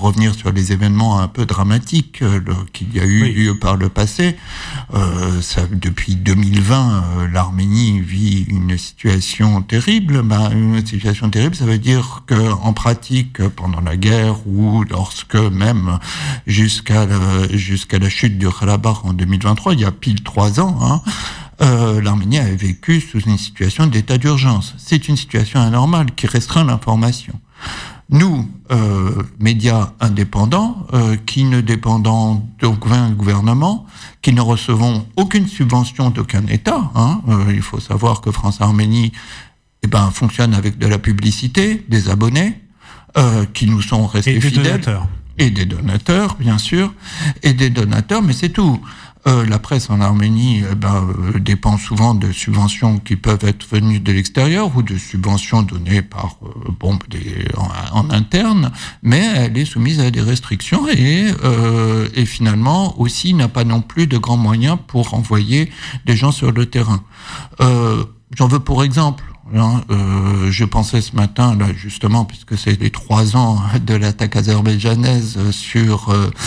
revenir sur les événements un peu dramatiques qu'il y a eu lieu par le passé. Depuis 2020, l'Arménie vit une situation terrible. Une situation terrible, ça veut dire qu'en pratique, pendant la guerre ou lorsque même jusqu'à la chute du Karabakh en 2023, il y a pile 3 ans, l'Arménie avait vécu sous une situation d'état d'urgence. C'est une situation anormale qui restreint l'information. Nous, médias indépendants, qui ne dépendons d'aucun gouvernement, qui ne recevons aucune subvention d'aucun État, il faut savoir que France-Arménie fonctionne avec de la publicité, des abonnés, qui nous sont restés fidèles. Et des donateurs, bien sûr, mais c'est tout. La presse en Arménie dépend souvent de subventions qui peuvent être venues de l'extérieur ou de subventions données par en interne, mais elle est soumise à des restrictions et finalement aussi n'a pas non plus de grands moyens pour envoyer des gens sur le terrain. J'en veux pour exemple. Je pensais ce matin, là, justement, puisque c'est les 3 ans de l'attaque azerbaïdjanaise sur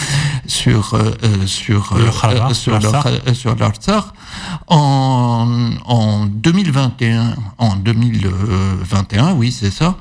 l'Artsakh, en 2021, oui, c'est ça,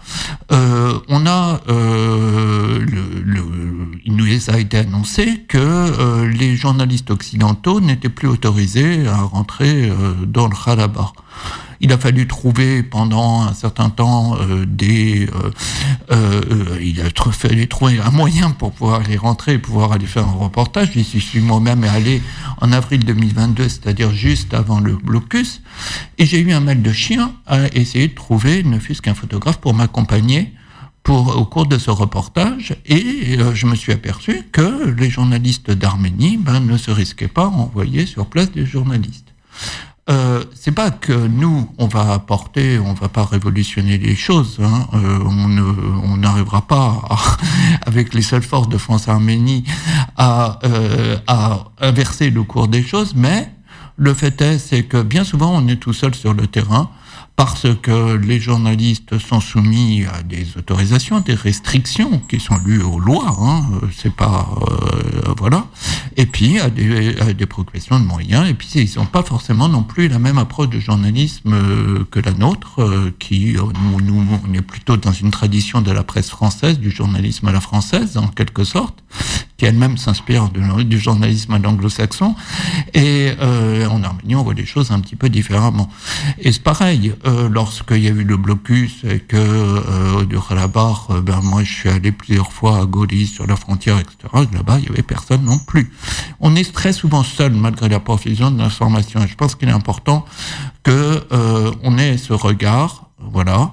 il nous a été annoncé que les journalistes occidentaux n'étaient plus autorisés à rentrer dans le Karabakh. Il a fallu trouver pendant un certain temps il a fallu trouver un moyen pour pouvoir aller rentrer et pouvoir aller faire un reportage. J'y suis moi-même allé en avril 2022, c'est-à-dire juste avant le blocus, et j'ai eu un mal de chien à essayer de trouver ne fût-ce qu'un photographe pour m'accompagner au cours de ce reportage, et je me suis aperçu que les journalistes d'Arménie ne se risquaient pas à envoyer sur place des journalistes. C'est pas que nous on va pas révolutionner les choses, on n'arrivera pas avec les seules forces de France-Arménie à inverser le cours des choses, mais le fait c'est que bien souvent on est tout seul sur le terrain parce que les journalistes sont soumis à des autorisations, des restrictions qui sont liées aux lois, c'est pas voilà. Et puis à des préoccupations de moyens. Et puis ils n'ont pas forcément non plus la même approche de journalisme que la nôtre, nous on est plutôt dans une tradition de la presse française, du journalisme à la française en quelque sorte, qui elle-même s'inspire du journalisme à l'anglo-saxon. Et en Arménie, on voit les choses un petit peu différemment. Et c'est pareil, lorsqu'il y a eu le blocus et que du Karabakh, moi je suis allé plusieurs fois à Gori sur la frontière, etc. Là-bas, il n'y avait personne non plus. On est très souvent seul malgré la profusion de l'information. Et je pense qu'il est important que on ait ce regard, voilà.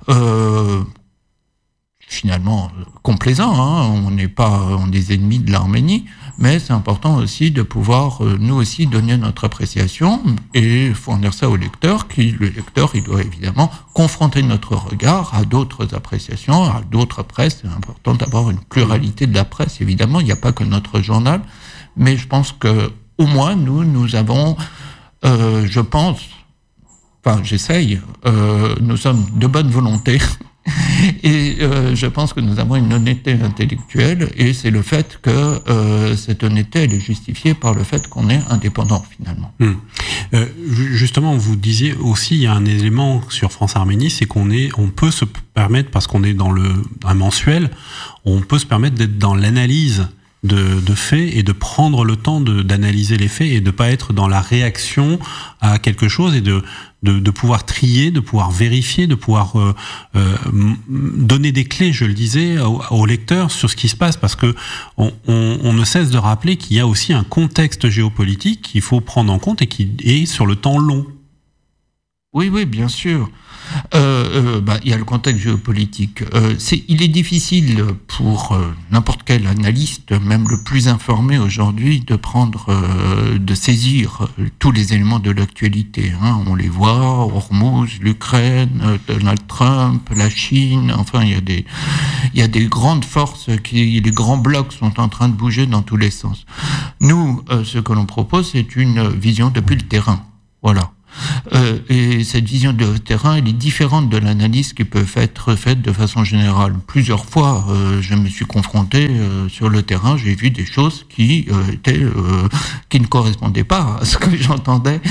Finalement complaisant, on n'est pas des ennemis de l'Arménie, mais c'est important aussi de pouvoir nous aussi donner notre appréciation et fournir ça au lecteur, le lecteur il doit évidemment confronter notre regard à d'autres appréciations, à d'autres presses. C'est important d'avoir une pluralité de la presse, évidemment, il n'y a pas que notre journal, mais je pense que au moins nous avons, je pense, j'essaye, nous sommes de bonne volonté. Et je pense que nous avons une honnêteté intellectuelle, et c'est le fait que cette honnêteté elle est justifiée par le fait qu'on est indépendant finalement. Justement, vous disiez aussi, il y a un élément sur France-Arménie, c'est on peut se permettre, parce qu'on est dans un mensuel, on peut se permettre d'être dans l'analyse de faits et de prendre le temps d'analyser les faits et de pas être dans la réaction à quelque chose, et de pouvoir trier, de pouvoir vérifier, de pouvoir donner des clés, je le disais, aux lecteurs sur ce qui se passe, parce que on ne cesse de rappeler qu'il y a aussi un contexte géopolitique qu'il faut prendre en compte et qui est sur le temps long. Oui, bien sûr. Il y a le contexte géopolitique. Il est difficile pour n'importe quel analyste, même le plus informé aujourd'hui, de saisir tous les éléments de l'actualité. On les voit, Hormuz, l'Ukraine, Donald Trump, la Chine. Enfin, il y a des grandes forces les grands blocs sont en train de bouger dans tous les sens. Nous, ce que l'on propose, c'est une vision depuis le terrain. Voilà. Et cette vision de terrain, elle est différente de l'analyse qui peut être faite de façon générale. Plusieurs fois, je me suis confronté sur le terrain, j'ai vu des choses qui ne correspondaient pas à ce que j'entendais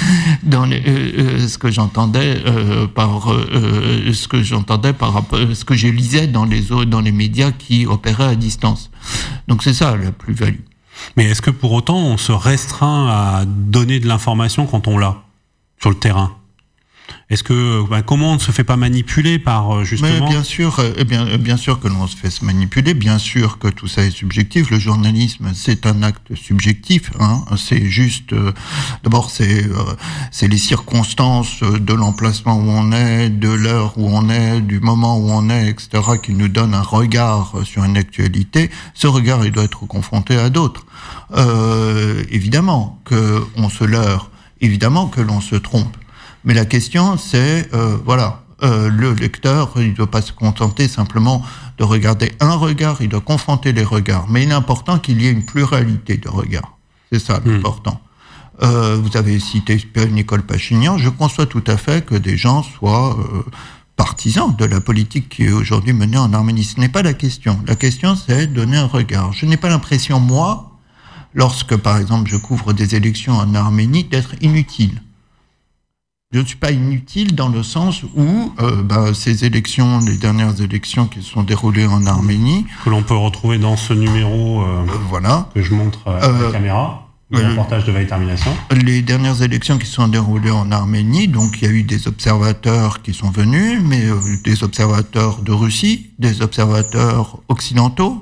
par rapport à ce que je lisais dans les médias qui opéraient à distance. Donc c'est ça la plus-value. Mais est-ce que pour autant on se restreint à donner de l'information quand on l'a sur le terrain? Est-ce que comment on ne se fait pas manipuler par justement? Mais bien sûr que l'on se fait manipuler. Bien sûr que tout ça est subjectif. Le journalisme, c'est un acte subjectif. C'est juste, d'abord, c'est les circonstances de l'emplacement où on est, de l'heure où on est, du moment où on est, etc., qui nous donnent un regard sur une actualité. Ce regard, il doit être confronté à d'autres. Évidemment que on se leurre. Évidemment que l'on se trompe. Mais la question, c'est, le lecteur, il ne doit pas se contenter simplement de regarder un regard, il doit confronter les regards. Mais il est important qu'il y ait une pluralité de regards. C'est ça l'important. Vous avez cité Nicole Pachinian. Je conçois tout à fait que des gens soient partisans de la politique qui est aujourd'hui menée en Arménie. Ce n'est pas la question. La question, c'est donner un regard. Je n'ai pas l'impression, moi, lorsque, par exemple, je couvre des élections en Arménie, d'être inutile. Je ne suis pas inutile dans le sens où ces élections, les dernières élections qui se sont déroulées en Arménie... Que l'on peut retrouver dans ce numéro que je montre à la caméra, le reportage de Veille Termination. Les dernières élections qui se sont déroulées en Arménie, donc il y a eu des observateurs qui sont venus, mais des observateurs de Russie, des observateurs occidentaux,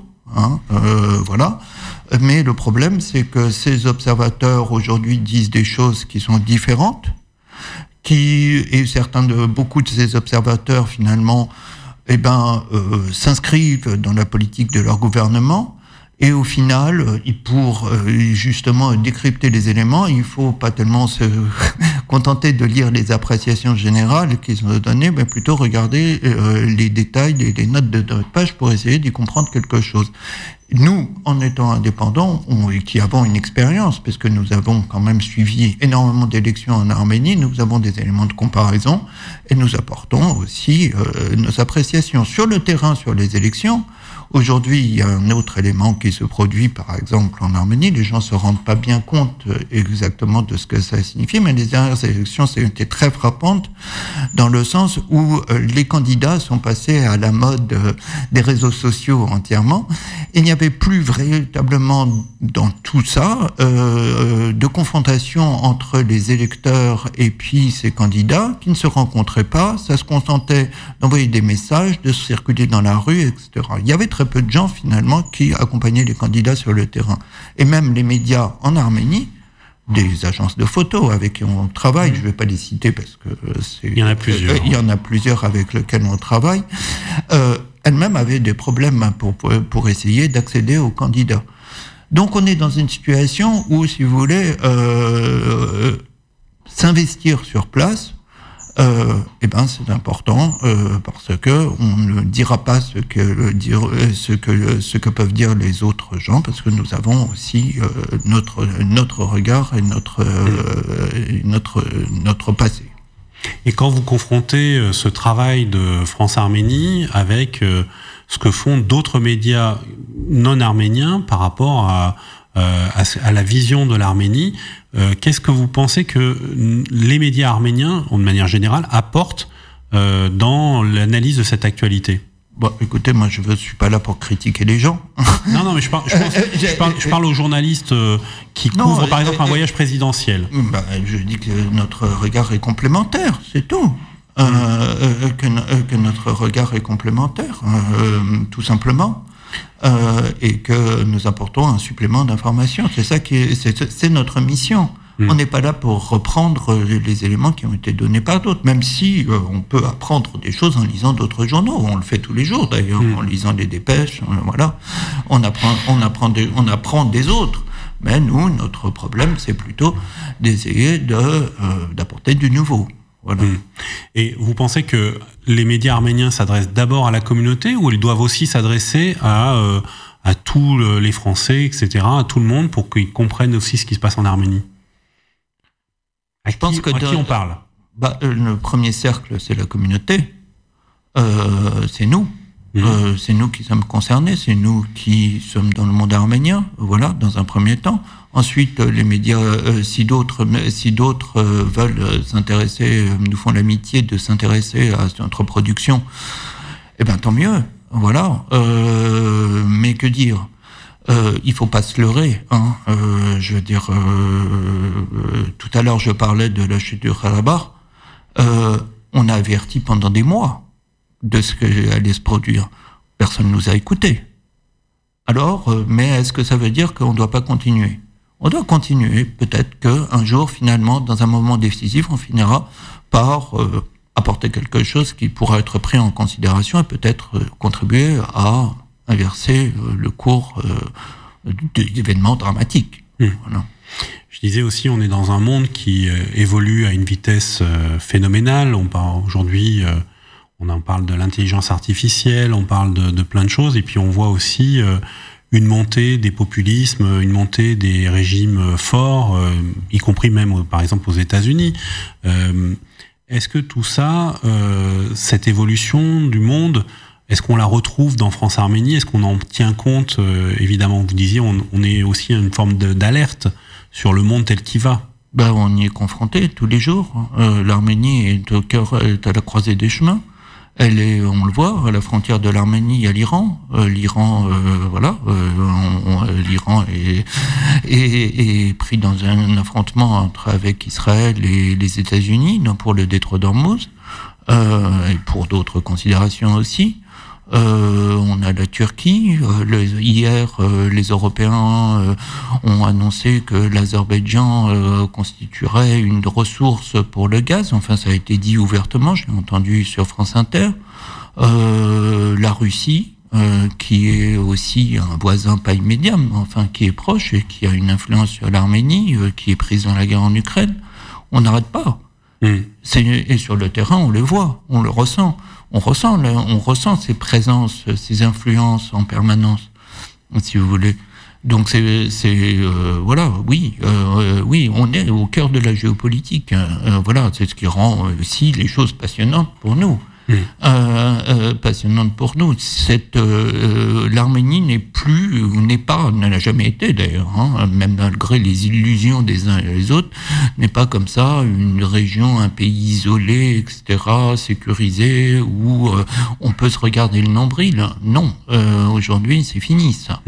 Mais le problème, c'est que ces observateurs aujourd'hui disent des choses qui sont différentes, et beaucoup de ces observateurs finalement, s'inscrivent dans la politique de leur gouvernement. Et au final, pour justement décrypter les éléments, il faut pas tellement se contenter de lire les appréciations générales qui sont données, mais plutôt regarder les détails, les notes de notre page pour essayer d'y comprendre quelque chose. Nous, en étant indépendants, qui avons une expérience, parce que nous avons quand même suivi énormément d'élections en Arménie, nous avons des éléments de comparaison et nous apportons aussi nos appréciations. Sur le terrain, sur les élections, aujourd'hui, il y a un autre élément qui se produit, par exemple, en Arménie. Les gens se rendent pas bien compte exactement de ce que ça signifie, mais les dernières élections, ça a été très frappante dans le sens où les candidats sont passés à la mode des réseaux sociaux entièrement. Il n'y avait plus véritablement dans tout ça de confrontation entre les électeurs et puis ces candidats qui ne se rencontraient pas. Ça se contentait d'envoyer des messages, de circuler dans la rue, etc. Il y avait très peu de gens finalement qui accompagnaient les candidats sur le terrain. Et même les médias en Arménie, des agences de photos avec qui on travaille, je ne vais pas les citer parce que il y en a plusieurs. Il y en a plusieurs avec lesquels on travaille. Elles-mêmes avaient des problèmes pour essayer d'accéder aux candidats. Donc on est dans une situation où, si vous voulez, s'investir sur place, c'est important parce que on ne dira pas ce que peuvent dire les autres gens, parce que nous avons aussi notre regard et notre passé. Et quand vous confrontez ce travail de France-Arménie avec ce que font d'autres médias non arméniens par rapport à la vision de l'Arménie, qu'est-ce que vous pensez que les médias arméniens, de manière générale, apportent dans l'analyse de cette actualité? Bon, écoutez, moi, je suis pas là pour critiquer les gens. Non, mais je parle aux journalistes qui couvrent, par exemple, un voyage présidentiel. Je dis que notre regard est complémentaire, c'est tout. Que notre regard est complémentaire, tout simplement. Et que nous apportons un supplément d'information. C'est ça c'est notre mission. On n'est pas là pour reprendre les éléments qui ont été donnés par d'autres, même si on peut apprendre des choses en lisant d'autres journaux. On le fait tous les jours d'ailleurs, en lisant les dépêches. On apprend des autres. Mais nous, notre problème, c'est plutôt d'essayer d'apporter du nouveau. Voilà. Et vous pensez que les médias arméniens s'adressent d'abord à la communauté, ou ils doivent aussi s'adresser à tous les Français, etc., à tout le monde, pour qu'ils comprennent aussi ce qui se passe en Arménie? À qui on parle? Le premier cercle, c'est la communauté. C'est nous. C'est nous qui sommes concernés, c'est nous qui sommes dans le monde arménien, voilà, dans un premier temps. Ensuite, les médias, si d'autres veulent s'intéresser, nous font l'amitié de s'intéresser à notre production, eh ben tant mieux, voilà. Mais que dire ? Il faut pas se leurrer, hein. Je veux dire, tout à l'heure je parlais de la chute du Karabakh. On a averti pendant des mois de ce que allait se produire. Personne ne nous a écoutés. Alors, mais est-ce que ça veut dire qu'on ne doit pas continuer ? On doit continuer. Peut-être qu'un jour, finalement, dans un moment décisif, on finira par apporter quelque chose qui pourra être pris en considération et peut-être contribuer à inverser le cours d'événements dramatiques. Voilà. Je disais aussi, on est dans un monde qui évolue à une vitesse phénoménale. On parle aujourd'hui... on en parle de l'intelligence artificielle, on parle de plein de choses, et puis on voit aussi une montée des populismes, une montée des régimes forts, y compris même, par exemple, aux États-Unis. Est-ce que tout ça, cette évolution du monde, est-ce qu'on la retrouve dans France-Arménie ? Est-ce qu'on en tient compte ? Évidemment, vous disiez, on est aussi à une forme d'alerte sur le monde tel qu'il va. On y est confronté tous les jours. L'Arménie est à la croisée des chemins. Elle est, on le voit, à la frontière de l'Arménie, il y a l'Iran. L'Iran est pris dans un affrontement avec Israël et les États-Unis, pour le détroit d'Ormuz, et pour d'autres considérations aussi. On a la Turquie. Hier, les Européens ont annoncé que l'Azerbaïdjan constituerait une ressource pour le gaz. Enfin, ça a été dit ouvertement, je l'ai entendu sur France Inter. La Russie, qui est aussi un voisin pas immédiat, enfin qui est proche et qui a une influence sur l'Arménie, qui est prise dans la guerre en Ukraine. On n'arrête pas. Et sur le terrain, on le voit, on le ressent. On ressent ces présences, ces influences en permanence, si vous voulez. Donc voilà, oui, on est au cœur de la géopolitique. Voilà, c'est ce qui rend aussi les choses passionnantes pour nous. Passionnante pour nous. L'Arménie ne l'a jamais été d'ailleurs, hein, même malgré les illusions des uns et des autres, n'est pas comme ça une région, un pays isolé, etc., sécurisé, où on peut se regarder le nombril. Non, aujourd'hui c'est fini ça.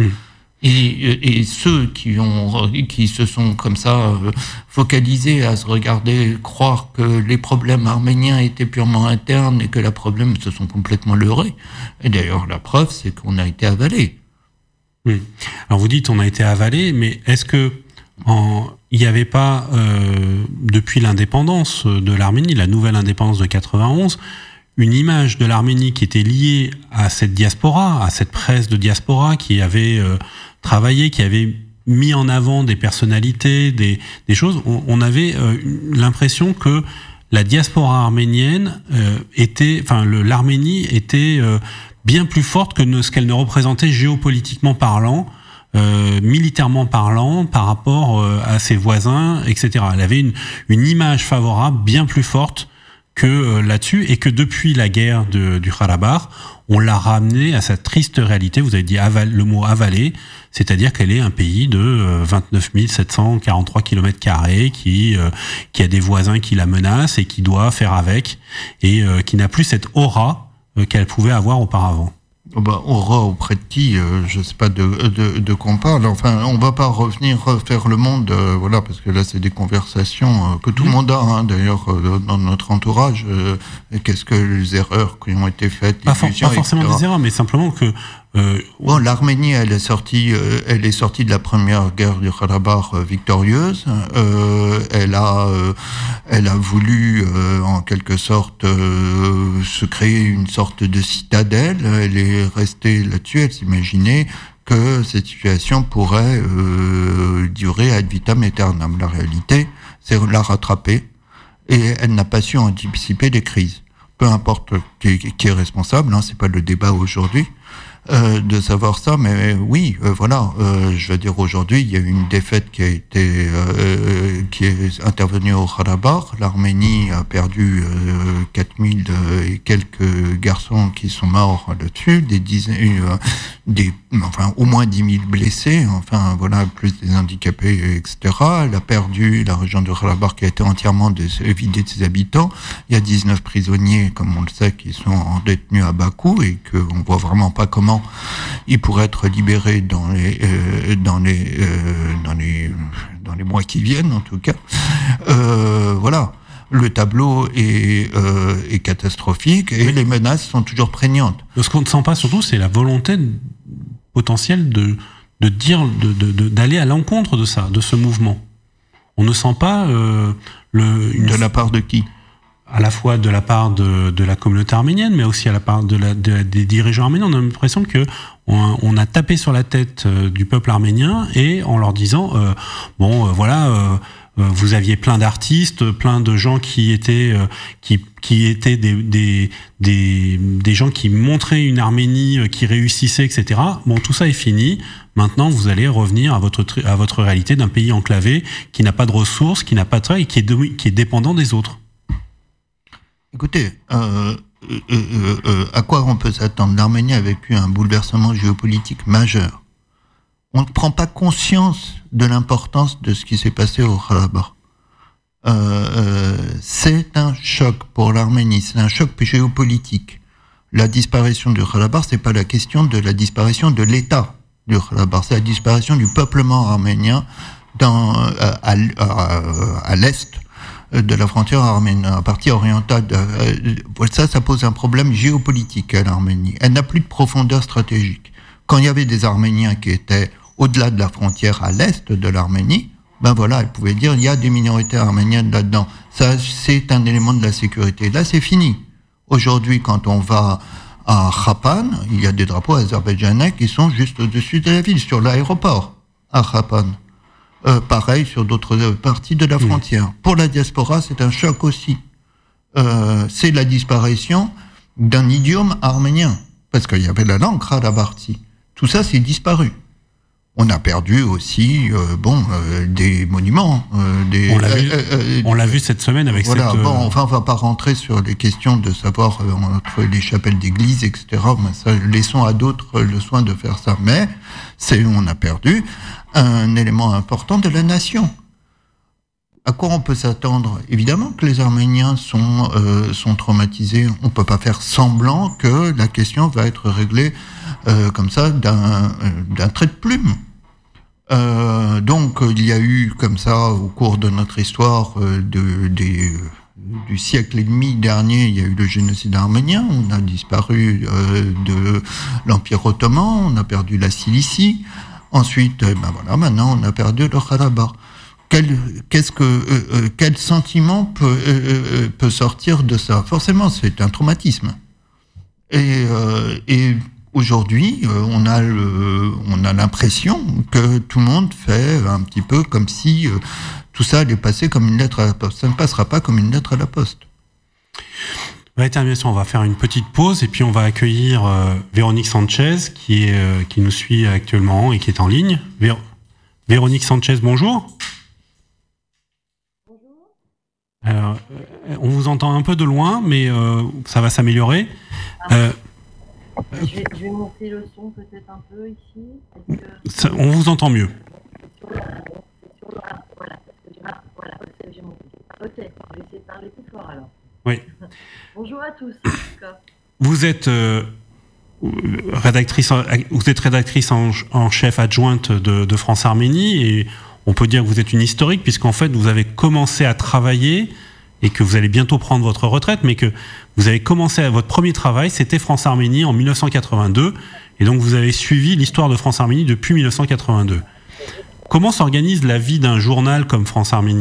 Et ceux qui se sont comme ça focalisés à se regarder, croire que les problèmes arméniens étaient purement internes et que les problèmes se sont complètement leurrés. Et d'ailleurs, la preuve, c'est qu'on a été avalé. Alors vous dites on a été avalé, mais est-ce que il n'y avait pas, depuis l'indépendance de l'Arménie, la nouvelle indépendance de 91, une image de l'Arménie qui était liée à cette diaspora, à cette presse de diaspora qui avait travaillé, qui avait mis en avant des personnalités, des choses. On avait l'impression que la diaspora arménienne l'Arménie était bien plus forte que ce qu'elle ne représentait géopolitiquement parlant, militairement parlant, par rapport à ses voisins, etc. Elle avait une image favorable bien plus forte que là-dessus, et que depuis la guerre du Karabakh, on l'a ramené à sa triste réalité. Vous avez dit le mot avalé, c'est-à-dire qu'elle est un pays de 29 743 km² qui a des voisins qui la menacent et qui doit faire avec, et qui n'a plus cette aura qu'elle pouvait avoir auparavant. Aura auprès de qui, je sais pas de quoi on parle. Enfin, on va pas refaire le monde, voilà, parce que là c'est des conversations que tout le monde a, hein, d'ailleurs dans notre entourage. Qu'est-ce que les erreurs qui ont été faites, pas forcément des erreurs, mais simplement que l'Arménie, elle est sortie de la première guerre du Karabakh victorieuse. Elle a voulu, en quelque sorte, se créer une sorte de citadelle. Elle est restée là-dessus. Elle s'imaginait que cette situation pourrait durer ad vitam aeternam. La réalité, c'est la rattraper, et elle n'a pas su anticiper les crises. Peu importe qui est responsable, hein, c'est pas le débat aujourd'hui. de savoir ça, mais oui, voilà. Je veux dire, aujourd'hui, il y a eu une défaite qui est intervenue au Karabakh. L'Arménie a perdu 4000 et quelques garçons qui sont morts là-dessus, enfin, au moins 10 000 blessés, enfin, voilà, plus des handicapés, etc. Elle a perdu la région de Karabakh qui a été entièrement vidée de ses habitants. Il y a 19 prisonniers, comme on le sait, qui sont détenus à Bakou et qu'on voit vraiment pas comment ils pourraient être libérés dans les mois qui viennent, en tout cas. Voilà. Le tableau est catastrophique et les menaces sont toujours prégnantes. Ce qu'on ne sent pas surtout, c'est la volonté potentielle d'aller à l'encontre de ça, de ce mouvement. On ne sent pas de la part de qui ? À la fois de la part de la communauté arménienne, mais aussi à la part des dirigeants arméniens. On a l'impression que on a tapé sur la tête du peuple arménien et en leur disant vous aviez plein d'artistes, plein de gens qui étaient des gens qui montraient une Arménie qui réussissait, etc. Bon, tout ça est fini. Maintenant, vous allez revenir à votre réalité d'un pays enclavé qui n'a pas de ressources, qui n'a pas de travail, qui est dépendant des autres. Écoutez, à quoi on peut s'attendre ? L'Arménie a vécu un bouleversement géopolitique majeur. On ne prend pas conscience de l'importance de ce qui s'est passé au Karabakh. C'est un choc pour l'Arménie, c'est un choc géopolitique. La disparition du Karabakh, c'est pas la question de la disparition de l'État du Karabakh, c'est la disparition du peuplement arménien à l'est de la frontière arménienne, à partie orientale. Ça pose un problème géopolitique à l'Arménie. Elle n'a plus de profondeur stratégique. Quand il y avait des Arméniens qui étaient au-delà de la frontière à l'est de l'Arménie, ben voilà, elle pouvait dire il y a des minorités arméniennes là-dedans. Ça, c'est un élément de la sécurité. Là, c'est fini. Aujourd'hui, quand on va à Khapan, il y a des drapeaux azerbaïdjanais qui sont juste au-dessus de la ville, sur l'aéroport, à Khapan. Pareil sur d'autres parties de la frontière. Pour la diaspora, c'est un choc aussi. C'est la disparition d'un idiome arménien. Parce qu'il y avait la langue Karabarti. Tout ça, c'est disparu. On a perdu aussi, des monuments. On l'a vu cette semaine avec voilà, cette... on va pas rentrer sur les questions de savoir entre les chapelles d'église, etc. Mais ça, laissons à d'autres le soin de faire ça. Mais on a perdu un élément important de la nation. À quoi on peut s'attendre ? Évidemment que les Arméniens sont traumatisés. On peut pas faire semblant que la question va être réglée comme ça d'un trait de plume. Donc il y a eu comme ça au cours de notre histoire du siècle et demi dernier, il y a eu le génocide arménien. On a disparu de l'Empire ottoman, on a perdu la Cilicie. Ensuite, maintenant on a perdu le Karabakh. Quel sentiment peut sortir de ça ? Forcément, c'est un traumatisme. Et aujourd'hui, on a l'impression que tout le monde fait un petit peu comme si tout ça allait passer comme une lettre à la poste. Ça ne passera pas comme une lettre à la poste. On va faire une petite pause et puis on va accueillir Véronique Sanchez qui nous suit actuellement et qui est en ligne. Véronique Sanchez, bonjour. Alors, on vous entend un peu de loin, mais ça va s'améliorer. Je vais monter le son peut-être un peu ici. On vous entend mieux. J'ai monté. Ok, je vais essayer de parler plus fort alors. Oui. Bonjour à tous, en tout cas. Vous êtes rédactrice en chef adjointe de France Arménie et on peut dire que vous êtes une historique puisqu'en fait vous avez commencé à travailler et que vous allez bientôt prendre votre retraite, mais que vous avez commencé votre premier travail, c'était France Arménie en 1982, et donc vous avez suivi l'histoire de France Arménie depuis 1982. Comment s'organise la vie d'un journal comme France Arménie ?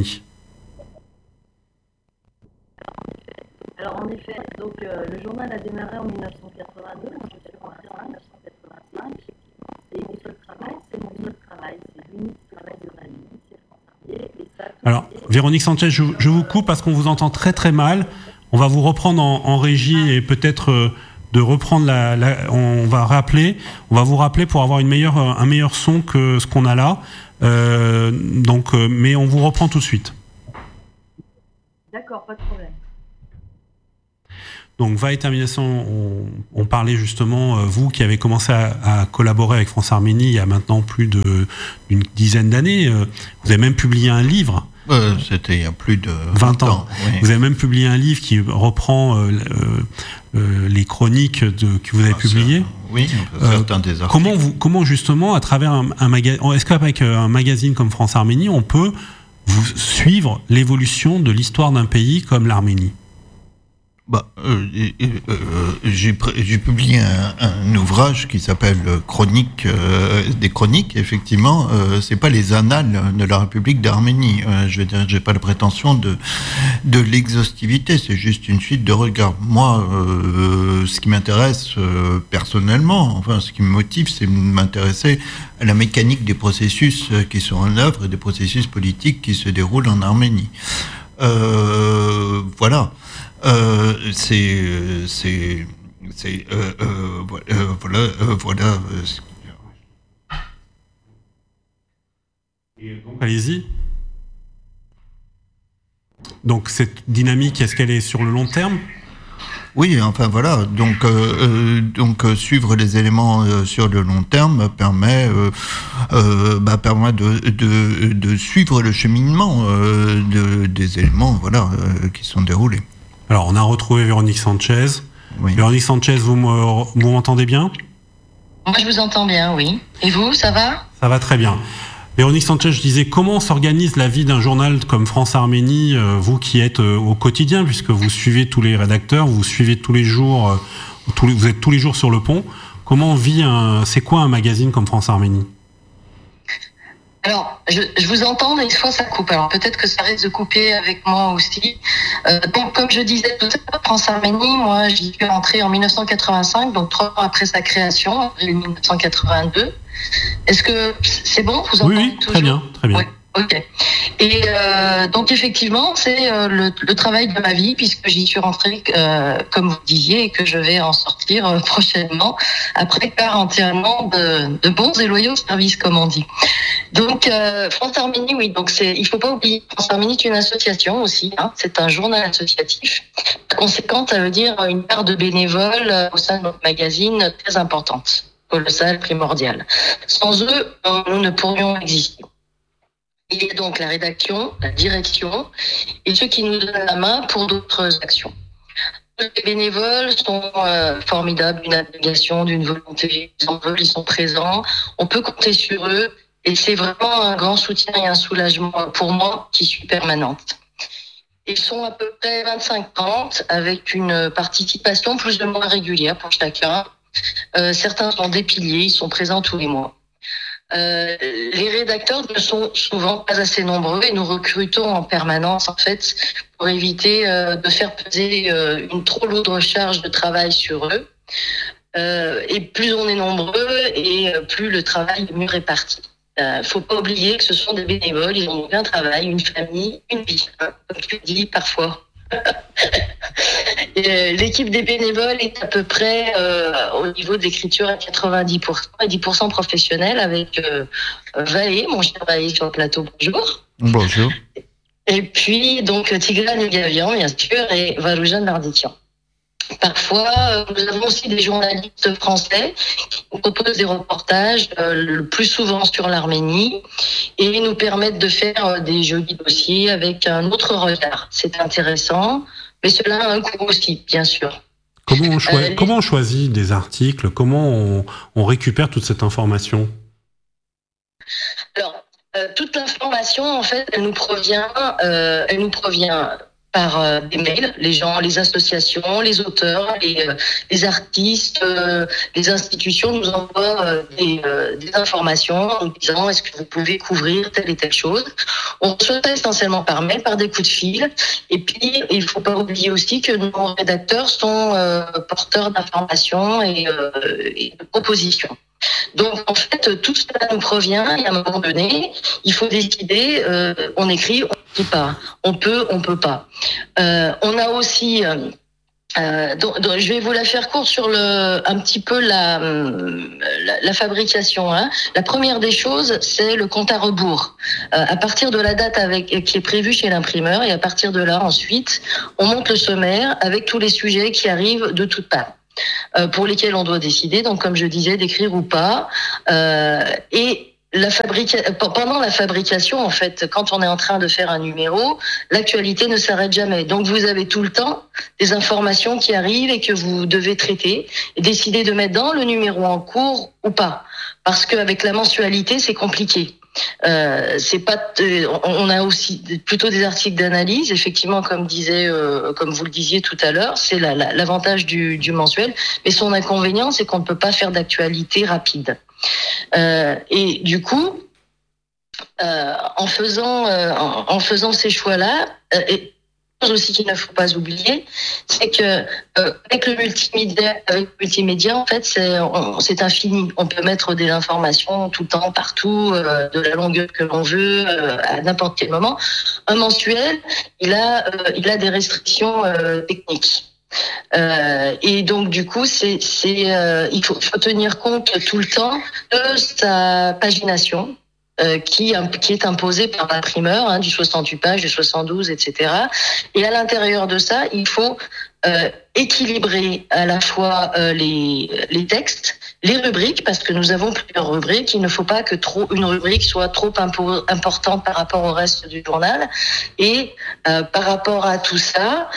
Alors en effet, donc, le journal a démarré en 1982, moi je suis commencé en 1985, et mon seul travail, c'est mon seul travail, c'est l'unique travail de ma vie, c'est France Arménie. Alors, Véronique Sanchez, je vous coupe parce qu'on vous entend très très mal. On va vous reprendre en régie et peut-être de reprendre on va vous rappeler pour avoir un meilleur son que ce qu'on a là. Mais on vous reprend tout de suite. D'accord, pas de problème. Donc, Va et Termination, on parlait justement, vous qui avez commencé à collaborer avec France Arménie il y a maintenant plus d'une dizaine d'années, vous avez même publié un livre. C'était il y a plus de 20 ans. Oui. Vous avez même publié un livre qui reprend les chroniques que vous avez publiées. Oui, certains des articles. Comment justement, à travers un magazine, est-ce qu'avec un magazine comme France Arménie, on peut vous suivre l'évolution de l'histoire d'un pays comme l'Arménie? J'ai publié un ouvrage qui s'appelle Chronique des chroniques. Effectivement, c'est pas les annales de la République d'Arménie. Je veux dire, j'ai pas la prétention de l'exhaustivité. C'est juste une suite de regards. Moi, ce qui m'intéresse personnellement, enfin, ce qui me motive, c'est de m'intéresser à la mécanique des processus qui sont en œuvre et des processus politiques qui se déroulent en Arménie. Voilà. Voilà. Donc, allez-y. Donc, cette dynamique, est-ce qu'elle est sur le long terme? Oui, enfin voilà. Donc suivre les éléments sur le long terme permet de suivre le cheminement des éléments, voilà, qui sont déroulés. Alors, on a retrouvé Véronique Sanchez. Oui. Véronique Sanchez, vous m'entendez bien? Moi, je vous entends bien, oui. Et vous, ça va? Ça va très bien. Véronique Sanchez, je disais, comment s'organise la vie d'un journal comme France Arménie, vous qui êtes au quotidien, puisque vous suivez tous les rédacteurs, vous suivez tous les jours, vous êtes tous les jours sur le pont. Comment c'est quoi un magazine comme France Arménie? Alors, je vous entends, mais des fois ça coupe. Alors peut-être que ça risque de couper avec moi aussi. Donc, comme je disais tout à l'heure, France Arménie, moi, j'y suis rentrée en 1985, donc 3 ans après sa création, en 1982. Est-ce que c'est bon? Vous entendez Oui, toujours? Très bien, très bien. Oui. Ok. Et donc effectivement, c'est le travail de ma vie, puisque j'y suis rentrée, comme vous disiez, et que je vais en sortir prochainement, après 41 ans de bons et loyaux services, comme on dit. Donc France Arménie, oui, donc il faut pas oublier, France Arménie est une association aussi, hein, c'est un journal associatif. Par conséquent, ça veut dire une part de bénévoles au sein de notre magazine très importante, colossale, primordiale. Sans eux, nous ne pourrions exister. Il y a donc la rédaction, la direction et ceux qui nous donnent la main pour d'autres actions. Les bénévoles sont formidables, d'une abnégation, d'une volonté, ils en veulent, ils sont présents, on peut compter sur eux et c'est vraiment un grand soutien et un soulagement pour moi qui suis permanente. Ils sont à peu près 25-30 avec une participation plus ou moins régulière pour chacun. Certains sont des piliers, ils sont présents tous les mois. Les rédacteurs ne sont souvent pas assez nombreux et nous recrutons en permanence en fait pour éviter de faire peser une trop lourde charge de travail sur eux. Et plus on est nombreux et plus le travail est mieux réparti. Faut pas oublier que ce sont des bénévoles, ils ont un travail, une famille, une vie, hein, comme tu dis parfois. L'équipe des bénévoles est à peu près au niveau de l'écriture à 90% et 10% professionnels avec Valé, mon cher Valé sur le plateau, bonjour. Bonjour. Et puis donc Tigran Gavian, bien sûr, et Varoujan Barditian. Parfois, nous avons aussi des journalistes français qui nous proposent des reportages, le plus souvent sur l'Arménie, et nous permettent de faire des jolis dossiers avec un autre regard. C'est intéressant, mais cela a un coût aussi, bien sûr. Comment on choisit des articles? Comment on récupère toute cette information? Alors, toute l'information, en fait, elle nous provient par des mails, les gens, les associations, les auteurs, les artistes, les institutions nous envoient des informations en nous disant est-ce que vous pouvez couvrir telle et telle chose. On reçoit ça essentiellement par mail, par des coups de fil. Et puis, il ne faut pas oublier aussi que nos rédacteurs sont porteurs d'informations et de propositions. Donc, en fait, tout cela nous provient et à un moment donné, il faut décider, on écrit, on ne dit pas, on peut pas. On a aussi Donc, je vais vous la faire courte sur un petit peu la fabrication. Hein. La première des choses, c'est le compte à rebours. À partir de la date qui est prévue chez l'imprimeur, et à partir de là, ensuite, on monte le sommaire avec tous les sujets qui arrivent de toutes parts, pour lesquels on doit décider. Donc, comme je disais, d'écrire ou pas. Et pendant la fabrication, en fait, quand on est en train de faire un numéro, l'actualité ne s'arrête jamais. Donc, vous avez tout le temps des informations qui arrivent et que vous devez traiter et décider de mettre dans le numéro en cours ou pas. Parce qu'avec la mensualité, c'est compliqué. On a aussi plutôt des articles d'analyse, effectivement, comme vous le disiez tout à l'heure, c'est l'avantage du mensuel, mais son inconvénient, c'est qu'on ne peut pas faire d'actualité rapide. Et du coup, en faisant ces choix-là, et chose aussi qu'il ne faut pas oublier, c'est que avec le multimédia, en fait, c'est infini. On peut mettre des informations tout le temps, partout, de la longueur que l'on veut, à n'importe quel moment. Un mensuel, il a des restrictions techniques. Et donc du coup, il faut tenir compte tout le temps de sa pagination. Qui est imposé par l'imprimeur, hein, du 68 pages, du 72, etc. Et à l'intérieur de ça, il faut équilibrer à la fois les textes, les rubriques, parce que nous avons plusieurs rubriques. Il ne faut pas que une rubrique soit trop importante par rapport au reste du journal. Et par rapport à tout ça,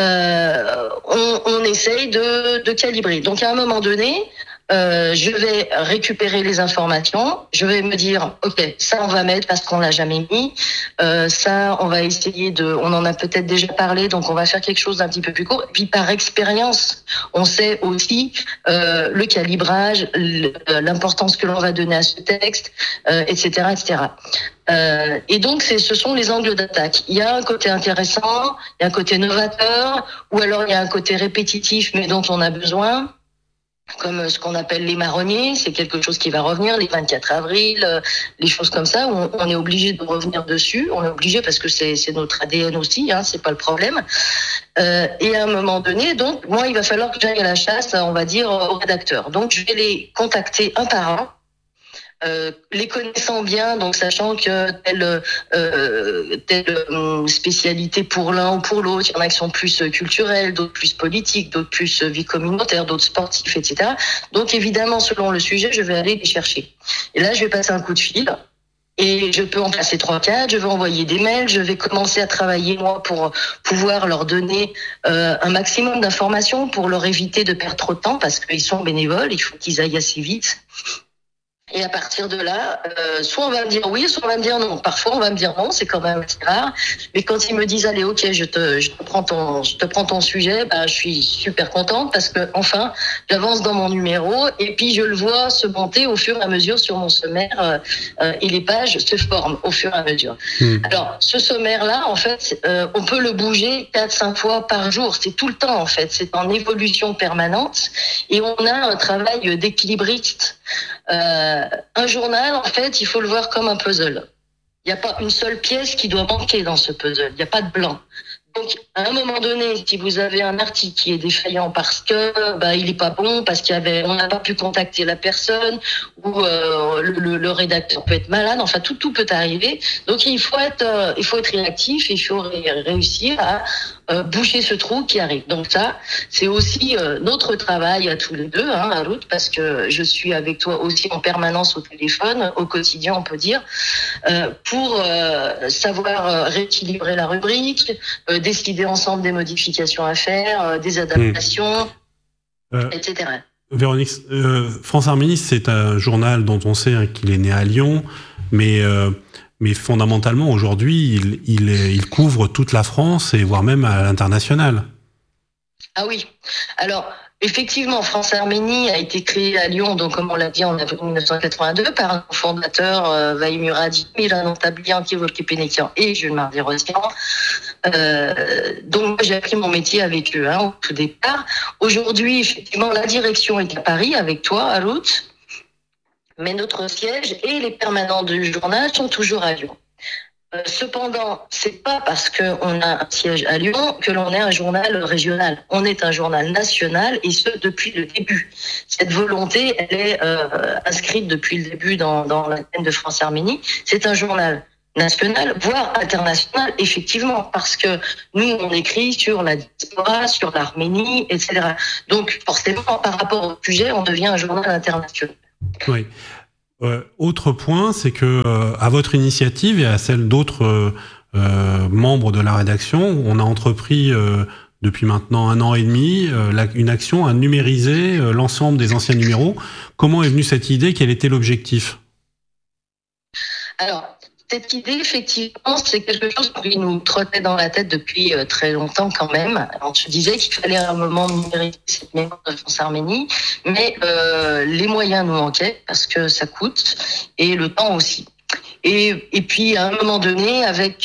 on essaye de calibrer. Donc à un moment donné, je vais récupérer les informations, je vais me dire, ok, ça on va mettre parce qu'on l'a jamais mis, ça on va essayer on en a peut-être déjà parlé, donc on va faire quelque chose d'un petit peu plus court. Et puis par expérience, on sait aussi le calibrage, l'importance que l'on va donner à ce texte, etc., etc. Et donc ce sont les angles d'attaque. Il y a un côté intéressant, il y a un côté novateur, ou alors il y a un côté répétitif mais dont on a besoin. Comme ce qu'on appelle les marronniers, c'est quelque chose qui va revenir, les 24 avril, les choses comme ça, où on est obligé de revenir dessus. On est obligé parce que c'est notre ADN aussi, hein, c'est pas le problème. Et à un moment donné, donc, moi, il va falloir que j'aille à la chasse, on va dire, aux rédacteurs. Donc, je vais les contacter un par un. Les connaissant bien, donc sachant que telle spécialité pour l'un ou pour l'autre, il y en a qui sont plus culturelles, d'autres plus politiques, d'autres plus vie communautaire, d'autres sportifs, etc. Donc évidemment, selon le sujet, je vais aller les chercher. Et là, je vais passer un coup de fil. Et je peux en passer 3-4, je vais envoyer des mails, je vais commencer à travailler moi pour pouvoir leur donner un maximum d'informations pour leur éviter de perdre trop de temps parce qu'ils sont bénévoles, il faut qu'ils aillent assez vite. Et à partir de là, soit on va me dire oui, soit on va me dire non. Parfois, on va me dire non, c'est quand même assez rare. Mais quand ils me disent allez, ok, je te prends ton sujet, bah, je suis super contente parce que enfin, j'avance dans mon numéro et puis je le vois se monter au fur et à mesure sur mon sommaire et les pages se forment au fur et à mesure. Alors, ce sommaire-là, en fait, on peut le bouger 4-5 fois par jour. C'est tout le temps, en fait. C'est en évolution permanente et on a un travail d'équilibriste. Un journal, en fait, il faut le voir comme un puzzle. Il n'y a pas une seule pièce qui doit manquer dans ce puzzle. Il n'y a pas de blanc. Donc, à un moment donné, si vous avez un article qui est défaillant parce que il est pas bon, parce on n'a pas pu contacter la personne, ou le rédacteur peut être malade, enfin tout peut arriver. Donc il faut être réactif, et il faut réussir à boucher ce trou qui arrive. Donc ça, c'est aussi notre travail à tous les deux, hein, Harout, parce que je suis avec toi aussi en permanence au téléphone, au quotidien, on peut dire, pour savoir rééquilibrer la rubrique, décider ensemble des modifications à faire, des adaptations, etc. Véronique, France Arménie, c'est un journal dont on sait qu'il est né à Lyon, mais fondamentalement, aujourd'hui, il couvre toute la France et voire même à l'international. Ah oui. Alors, effectivement, France Arménie a été créée à Lyon, donc comme on l'a dit en avril 1982, par un fondateur, Vahim Muradi, Milan Tablian, Kivolke Pénékian et Jules Mardi-Rossian. Donc moi, j'ai appris mon métier avec eux au tout départ. Aujourd'hui, effectivement, la direction est à Paris avec toi, Harout, mais notre siège et les permanents du journal sont toujours à Lyon. Cependant, c'est pas parce qu'on a un siège à Lyon que l'on est un journal régional. On est un journal national et ce depuis le début. Cette volonté, elle est inscrite depuis le début dans l'antenne de France-Arménie. C'est un journal national, voire international, effectivement, parce que nous, on écrit sur la diaspora, sur l'Arménie, etc. Donc, forcément, par rapport au sujet, on devient un journal international. Oui. Autre point, c'est que à votre initiative et à celle d'autres membres de la rédaction, on a entrepris depuis maintenant 1 an et demi une action à numériser l'ensemble des anciens numéros. Comment est venue cette idée? Quel était l'objectif? Alors, cette idée, effectivement, c'est quelque chose qui nous trottait dans la tête depuis très longtemps quand même. On se disait qu'il fallait à un moment numériser cette mémoire de France-Arménie, mais les moyens nous manquaient parce que ça coûte et le temps aussi. Et puis à un moment donné, avec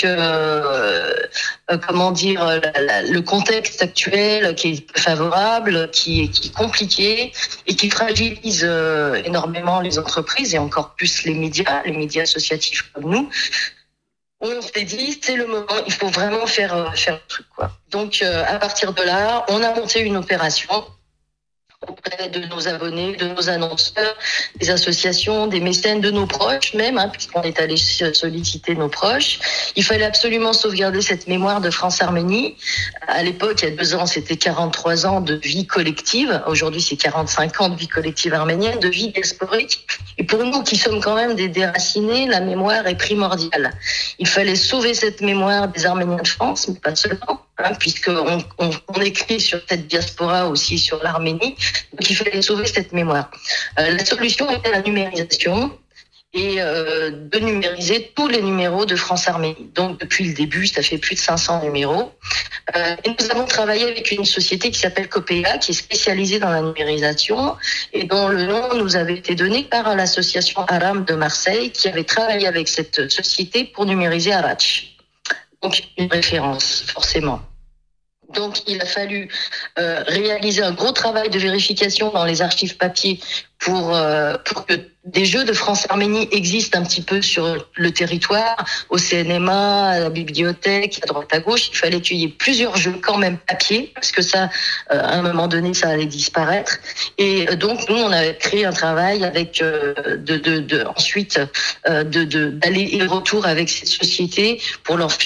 le contexte actuel qui est peu favorable, qui est compliqué et qui fragilise énormément les entreprises et encore plus les médias associatifs comme nous, on s'est dit c'est le moment, il faut vraiment faire le truc quoi. Donc à partir de là, on a monté une opération auprès de nos abonnés, de nos annonceurs, des associations, des mécènes, de nos proches même, puisqu'on est allé solliciter nos proches. Il fallait absolument sauvegarder cette mémoire de France-Arménie. À l'époque, il y a 2 ans, c'était 43 ans de vie collective. Aujourd'hui, c'est 45 ans de vie collective arménienne, de vie diasporique. Et pour nous, qui sommes quand même des déracinés, la mémoire est primordiale. Il fallait sauver cette mémoire des Arméniens de France, mais pas seulement, puisqu'on écrit sur cette diaspora aussi sur l'Arménie. Donc il fallait sauver cette mémoire. La solution était la numérisation et de numériser tous les numéros de France-Arménie. Donc depuis le début, ça fait plus de 500 numéros. Et nous avons travaillé avec une société qui s'appelle Copéa, qui est spécialisée dans la numérisation et dont le nom nous avait été donné par l'association Aram de Marseille, qui avait travaillé avec cette société pour numériser Arach. Donc une référence, forcément. Donc, il a fallu réaliser un gros travail de vérification dans les archives papier pour que des jeux de France-Arménie existent un petit peu sur le territoire, au CNMA, à la bibliothèque, à droite à gauche. Il fallait qu'il y ait plusieurs jeux quand même papier, parce que ça, à un moment donné, ça allait disparaître. Et donc, nous, on a créé un travail avec ensuite d'aller et retour avec cette société pour leur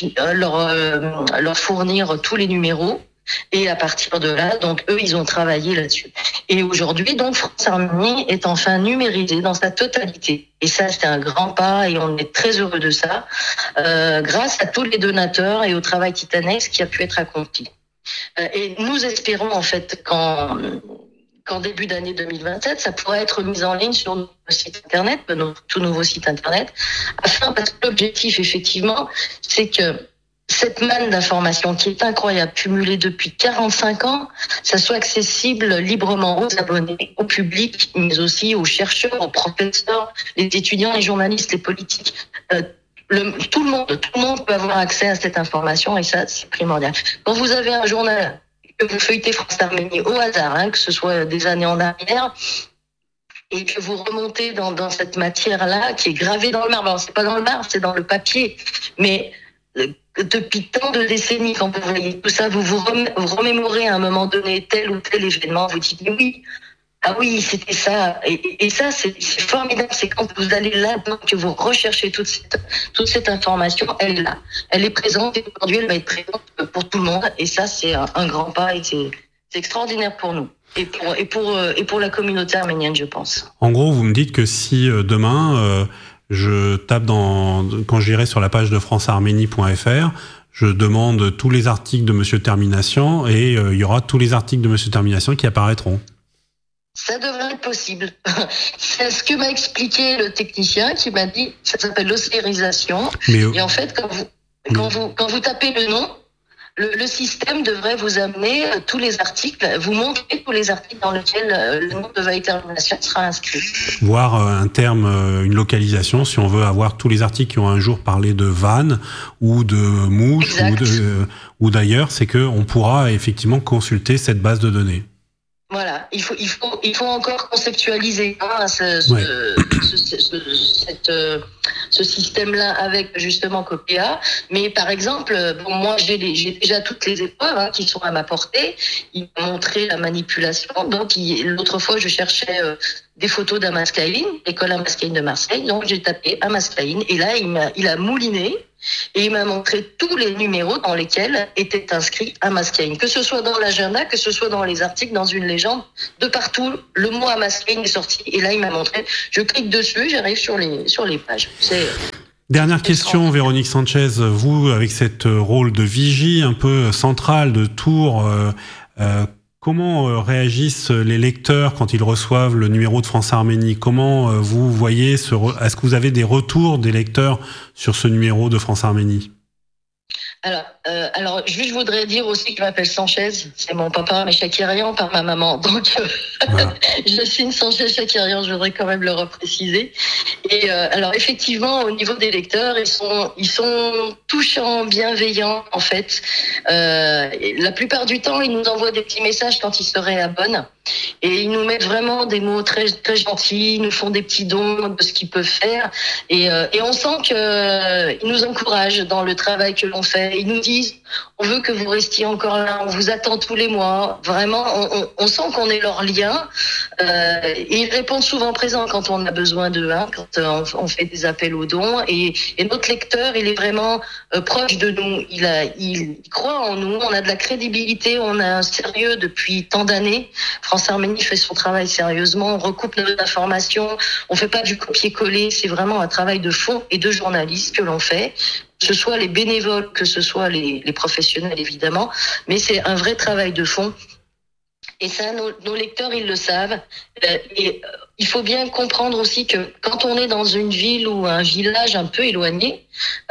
fournir tous les numéros. Et à partir de là, donc eux, ils ont travaillé là-dessus. Et aujourd'hui, donc France-Arménie est enfin numérisée dans sa totalité. Et ça, c'est un grand pas et on est très heureux de ça, grâce à tous les donateurs et au travail titanesque qui a pu être accompli. Et nous espérons en fait qu'en début d'année 2027, ça pourra être mis en ligne sur notre site internet, notre tout nouveau site internet, parce que l'objectif, effectivement, c'est que cette manne d'informations qui est incroyable, cumulée depuis 45 ans, ça soit accessible librement aux abonnés, au public, mais aussi aux chercheurs, aux professeurs, les étudiants, les journalistes, les politiques. Tout le monde peut avoir accès à cette information et ça, c'est primordial. Quand vous avez un journal, que vous feuilletez France-Arménie au hasard, que ce soit des années en arrière, et que vous remontez dans cette matière-là qui est gravée dans le marbre. Alors, c'est pas dans le marbre, c'est dans le papier, mais depuis tant de décennies, quand vous voyez tout ça, vous remémorez à un moment donné tel ou tel événement, vous dites oui, ah oui, c'était ça. Et ça, c'est formidable. C'est quand vous allez là, que vous recherchez toute cette information, elle est là. Elle est présente et aujourd'hui, elle va être présente pour tout le monde. Et ça, c'est un grand pas et c'est extraordinaire pour nous. Et pour la communauté arménienne, je pense. En gros, vous me dites que si demain... je tape quand j'irai sur la page de francearménie.fr, je demande tous les articles de Monsieur Termination et il y aura tous les articles de Monsieur Termination qui apparaîtront. Ça devrait être possible. C'est ce que m'a expliqué le technicien qui m'a dit, ça s'appelle l'ossérisation. Et en fait, quand vous tapez le nom, le système devrait vous amener tous les articles, vous montrer tous les articles dans lesquels le nom de Vaïtermination sera inscrit. Voir un terme, une localisation, si on veut avoir tous les articles qui ont un jour parlé de vannes ou de mouches ou d'ailleurs, c'est qu'on pourra effectivement consulter cette base de données. Voilà, il ce ce système-là avec justement Copéa. Mais par exemple, moi j'ai déjà toutes les épreuves qui sont à ma portée. Il m'a montré la manipulation. Donc l'autre fois, je cherchais des photos d'Amaskaïn, l'école Amaskaïn de Marseille. Donc j'ai tapé Amaskaïn et là il a mouliné. Et il m'a montré tous les numéros dans lesquels était inscrit Amaskaïn. Que ce soit dans l'agenda, que ce soit dans les articles, dans une légende, de partout, le mot Amaskaïn est sorti. Et là, il m'a montré. Je clique dessus, j'arrive sur les pages. Dernière question, Véronique Sanchez. Vous, avec cette rôle de vigie un peu centrale de Tours, comment réagissent les lecteurs quand ils reçoivent le numéro de France-Arménie ? Comment vous voyez est-ce que vous avez des retours des lecteurs sur ce numéro de France-Arménie ? Alors, juste, je voudrais dire aussi que je m'appelle Sanchez. C'est mon papa, mais Chakirian par ma maman. Donc, voilà. Je suis une Sanchez Chakirian. Je voudrais quand même le repréciser. Et alors, effectivement, au niveau des lecteurs, ils sont touchants, bienveillants, en fait. La plupart du temps, ils nous envoient des petits messages quand ils se réabonnent. Et ils nous mettent vraiment des mots très, très gentils. Ils nous font des petits dons de ce qu'ils peuvent faire. Et on sent qu'ils nous encouragent dans le travail que l'on fait. Ils nous disent, on veut que vous restiez encore là, on vous attend tous les mois. Vraiment, on sent qu'on est leur lien. Et ils répondent souvent présents quand on a besoin d'eux, quand on fait des appels aux dons. Et notre lecteur, il est vraiment proche de nous. Il croit en nous, on a de la crédibilité, on a un sérieux depuis tant d'années. France-Arménie fait son travail sérieusement, on recoupe nos informations, on fait pas du copier-coller, c'est vraiment un travail de fond et de journaliste que l'on fait. Que ce soit les bénévoles, que ce soit les professionnels évidemment, mais c'est un vrai travail de fond. Et ça, nos lecteurs, ils le savent. Et il faut bien comprendre aussi que quand on est dans une ville ou un village un peu éloigné,